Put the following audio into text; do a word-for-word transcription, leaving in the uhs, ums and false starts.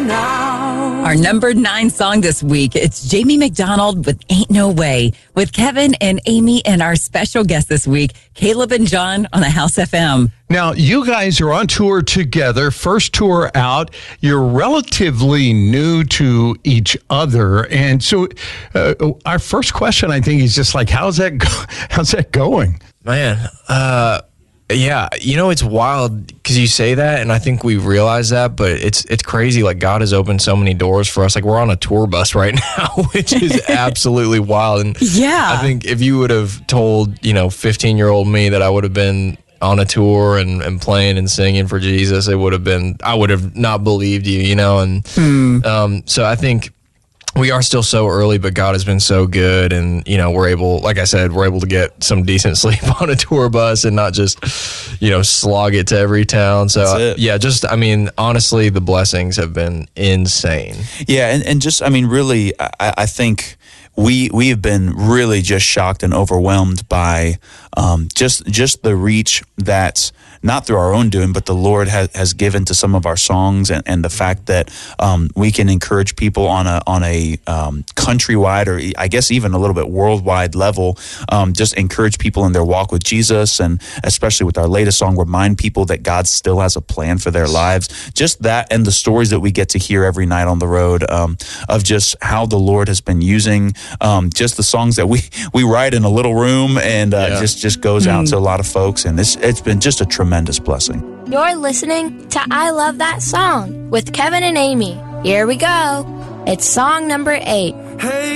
now. Our number nine song this week, it's Jamie McDonald with Ain't No Way, with Kevin and Amy and our special guest this week, Caleb and John on the House F M. Now, you guys are on tour together, first tour out. You're relatively new to each other. And so uh, our first question, I think, is just like, how's that, go- how's that going? Man, uh, yeah, you know, it's wild because you say that, and I think we realize that, but it's it's crazy. Like, God has opened so many doors for us. Like, we're on a tour bus right now, which is absolutely wild. And yeah, I think if you would have told, you know, fifteen-year-old me that I would have been on a tour and, and playing and singing for Jesus, it would have been, I would have not believed you, you know? And hmm. um, so I think we are still so early, but God has been so good. And, you know, we're able, like I said, we're able to get some decent sleep on a tour bus and not just, you know, slog it to every town. So, uh, yeah, just, I mean, honestly, the blessings have been insane. Yeah. And, and just, I mean, really, I, I think we we have been really just shocked and overwhelmed by um, just just the reach that, not through our own doing, but the Lord has, has given to some of our songs, and, and the fact that um, we can encourage people on a on a um, countrywide, or I guess even a little bit worldwide level, um, just encourage people in their walk with Jesus, and especially with our latest song, remind people that God still has a plan for their lives. Just that, and the stories that we get to hear every night on the road um, of just how the Lord has been using um, just the songs that we we write in a little room, and uh, Yeah. just just goes out to a lot of folks, and it's it's been just a tremendous blessing. You're listening to I Love That Song with Kevin and Amy. Here we go. It's song number eight. Hey,